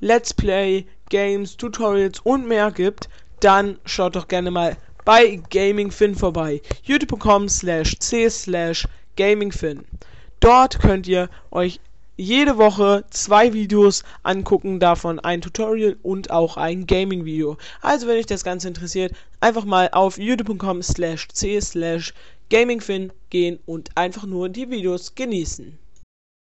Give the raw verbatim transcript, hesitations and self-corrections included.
Let's Play, Games, Tutorials und mehr gibt, dann schaut doch gerne mal bei GamingFin vorbei. youtube punkt com slash c slash gamingfin. Dort könnt ihr euch jede Woche zwei Videos angucken, davon ein Tutorial und auch ein Gaming-Video. Also wenn euch das Ganze interessiert, einfach mal auf youtube punkt com slash c slash gamingfin gehen und einfach nur die Videos genießen.